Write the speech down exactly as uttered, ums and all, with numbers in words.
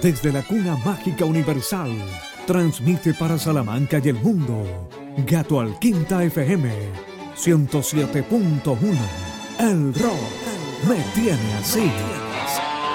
Desde la cuna mágica universal, transmite para Salamanca y el mundo. Gato Alquinta F M, ciento siete punto uno. El rock me tiene así.